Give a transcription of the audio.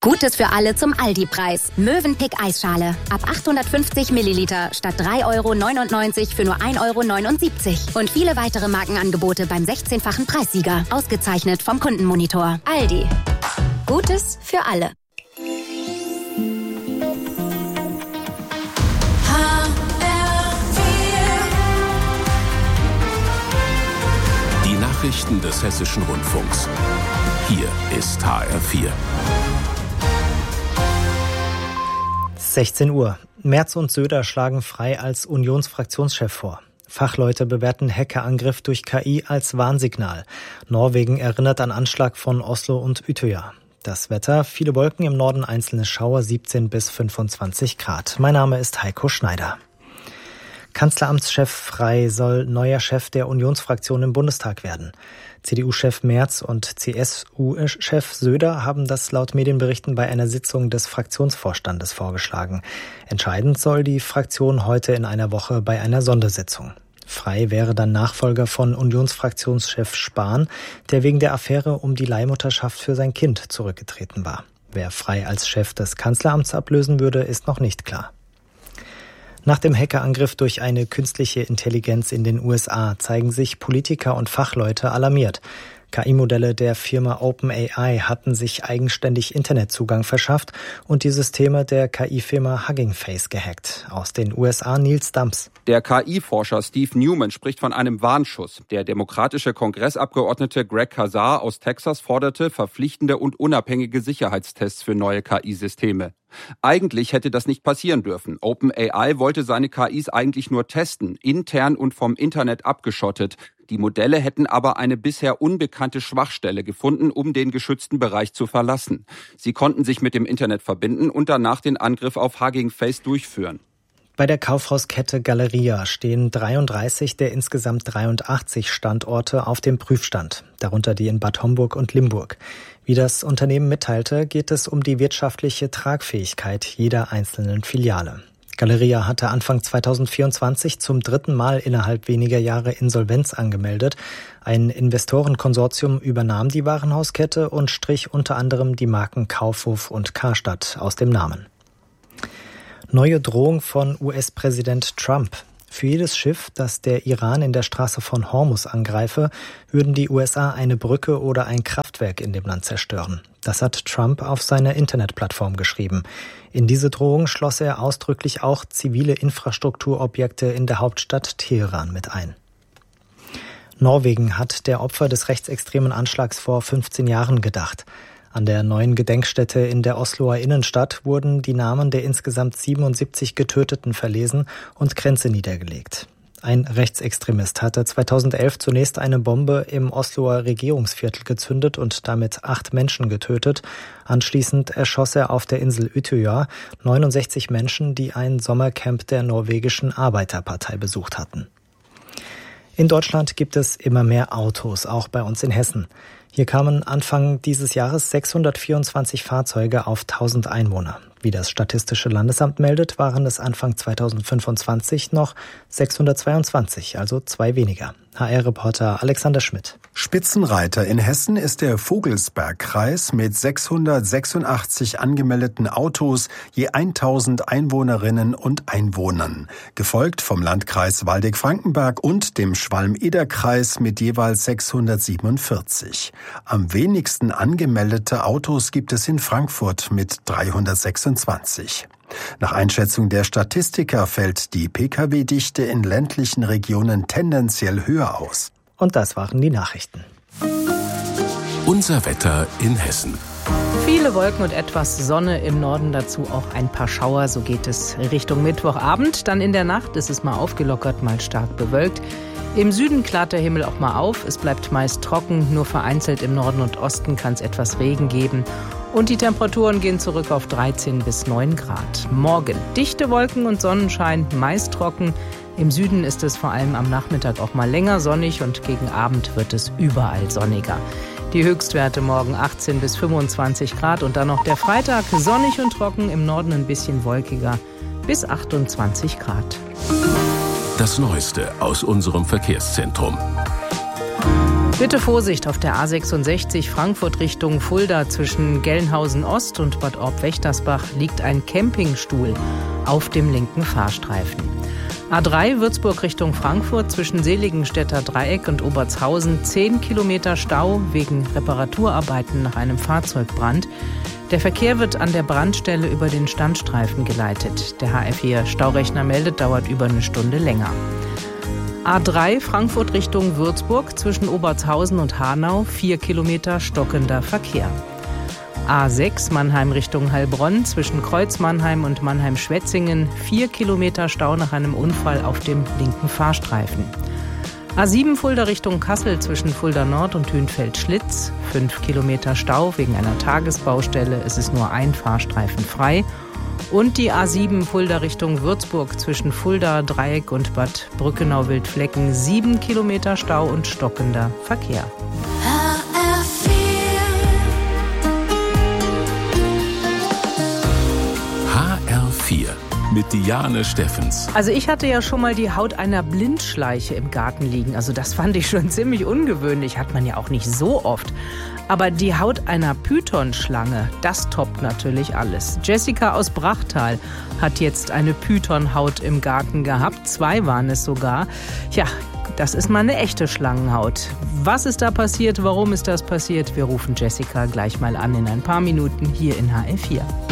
Gutes für alle zum Aldi-Preis. Mövenpick Eisschale. Ab 850 Milliliter statt 3,99 € für nur 1,79 €. Und viele weitere Markenangebote beim 16-fachen Preissieger. Ausgezeichnet vom Kundenmonitor. Aldi. Gutes für alle. Die Nachrichten des Hessischen Rundfunks. Hier ist HR4. 16 Uhr. Merz und Söder schlagen Frei als Unionsfraktionschef vor. Fachleute bewerten Hackerangriff durch KI als Warnsignal. Norwegen erinnert an Anschlag von Oslo und Utøya. Das Wetter, viele Wolken, im Norden einzelne Schauer, 17 bis 25 Grad. Mein Name ist Heiko Schneider. Kanzleramtschef Frey soll neuer Chef der Unionsfraktion im Bundestag werden. CDU-Chef Merz und CSU-Chef Söder haben das laut Medienberichten bei einer Sitzung des Fraktionsvorstandes vorgeschlagen. Entscheidend soll die Fraktion heute in einer Woche bei einer Sondersitzung. Frey wäre dann Nachfolger von Unionsfraktionschef Spahn, der wegen der Affäre um die Leihmutterschaft für sein Kind zurückgetreten war. Wer Frey als Chef des Kanzleramts ablösen würde, ist noch nicht klar. Nach dem Hackerangriff durch eine künstliche Intelligenz in den USA zeigen sich Politiker und Fachleute alarmiert. KI-Modelle der Firma OpenAI hatten sich eigenständig Internetzugang verschafft und die Systeme der KI-Firma Hugging Face gehackt. Aus den USA Nils Dams. Der KI-Forscher Steve Newman spricht von einem Warnschuss. Der demokratische Kongressabgeordnete Greg Casar aus Texas forderte verpflichtende und unabhängige Sicherheitstests für neue KI-Systeme. Eigentlich hätte das nicht passieren dürfen. OpenAI wollte seine KIs eigentlich nur testen, intern und vom Internet abgeschottet. Die Modelle hätten aber eine bisher unbekannte Schwachstelle gefunden, um den geschützten Bereich zu verlassen. Sie konnten sich mit dem Internet verbinden und danach den Angriff auf Hugging Face durchführen. Bei der Kaufhauskette Galeria stehen 33 der insgesamt 83 Standorte auf dem Prüfstand, darunter die in Bad Homburg und Limburg. Wie das Unternehmen mitteilte, geht es um die wirtschaftliche Tragfähigkeit jeder einzelnen Filiale. Galeria hatte Anfang 2024 zum 3. Mal innerhalb weniger Jahre Insolvenz angemeldet. Ein Investorenkonsortium übernahm die Warenhauskette und strich unter anderem die Marken Kaufhof und Karstadt aus dem Namen. Neue Drohung von US-Präsident Trump. Für jedes Schiff, das der Iran in der Straße von Hormuz angreife, würden die USA eine Brücke oder ein Kraftwerk in dem Land zerstören. Das hat Trump auf seiner Internetplattform geschrieben. In diese Drohung schloss er ausdrücklich auch zivile Infrastrukturobjekte in der Hauptstadt Teheran mit ein. Norwegen hat der Opfer des rechtsextremen Anschlags vor 15 Jahren gedacht. An der neuen Gedenkstätte in der Osloer Innenstadt wurden die Namen der insgesamt 77 Getöteten verlesen und Kränze niedergelegt. Ein Rechtsextremist hatte 2011 zunächst eine Bombe im Osloer Regierungsviertel gezündet und damit 8 Menschen getötet. Anschließend erschoss er auf der Insel Utøya 69 Menschen, die ein Sommercamp der norwegischen Arbeiterpartei besucht hatten. In Deutschland gibt es immer mehr Autos, auch bei uns in Hessen. Hier kamen Anfang dieses Jahres 624 Fahrzeuge auf 1000 Einwohner. Wie das Statistische Landesamt meldet, waren es Anfang 2025 noch 622, also 2 weniger. HR-Reporter Alexander Schmidt. Spitzenreiter in Hessen ist der Vogelsbergkreis mit 686 angemeldeten Autos, je 1000 Einwohnerinnen und Einwohnern. Gefolgt vom Landkreis Waldeck-Frankenberg und dem Schwalm-Eder-Kreis mit jeweils 647. Am wenigsten angemeldete Autos gibt es in Frankfurt mit 326. Nach Einschätzung der Statistiker fällt die Pkw-Dichte in ländlichen Regionen tendenziell höher aus. Und das waren die Nachrichten. Unser Wetter in Hessen. Viele Wolken und etwas Sonne, im Norden dazu auch ein paar Schauer. So geht es Richtung Mittwochabend. Dann in der Nacht ist es mal aufgelockert, mal stark bewölkt. Im Süden klart der Himmel auch mal auf. Es bleibt meist trocken. Nur vereinzelt im Norden und Osten kann es etwas Regen geben. Und die Temperaturen gehen zurück auf 13 bis 9 Grad. Morgen dichte Wolken und Sonnenschein, meist trocken. Im Süden ist es vor allem am Nachmittag auch mal länger sonnig und gegen Abend wird es überall sonniger. Die Höchstwerte morgen 18 bis 25 Grad und dann noch der Freitag sonnig und trocken, im Norden ein bisschen wolkiger bis 28 Grad. Das Neueste aus unserem Verkehrszentrum. Bitte Vorsicht auf der A66 Frankfurt Richtung Fulda. Zwischen Gelnhausen Ost und Bad Orb-Wächtersbach liegt ein Campingstuhl auf dem linken Fahrstreifen. A3 Würzburg Richtung Frankfurt zwischen Seligenstädter Dreieck und Obertshausen 10 Kilometer Stau wegen Reparaturarbeiten nach einem Fahrzeugbrand. Der Verkehr wird an der Brandstelle über den Standstreifen geleitet. Der HR4 Staurechner meldet, dauert über eine Stunde länger. A3 Frankfurt Richtung Würzburg zwischen Obertshausen und Hanau 4 Kilometer stockender Verkehr. A6 Mannheim Richtung Heilbronn zwischen Kreuz Mannheim und Mannheim-Schwetzingen 4 Kilometer Stau nach einem Unfall auf dem linken Fahrstreifen. A7 Fulda Richtung Kassel zwischen Fulda Nord und Hünfeld-Schlitz 5 Kilometer Stau wegen einer Tagesbaustelle. Es ist nur ein Fahrstreifen frei. Und die A7 Fulda Richtung Würzburg zwischen Fulda, Dreieck und Bad Brückenau-Wildflecken 7 Kilometer Stau und stockender Verkehr. HR4 mit Diane Steffens. Also ich hatte ja schon mal die Haut einer Blindschleiche im Garten liegen. Also das fand ich schon ziemlich ungewöhnlich. Hat man ja auch nicht so oft. Aber die Haut einer Pythonschlange, das toppt natürlich alles. Jessica aus Brachtal hat jetzt eine Pythonhaut im Garten gehabt. 2 waren es sogar. Ja, das ist mal eine echte Schlangenhaut. Was ist da passiert? Warum ist das passiert? Wir rufen Jessica gleich mal an in ein paar Minuten hier in HR4.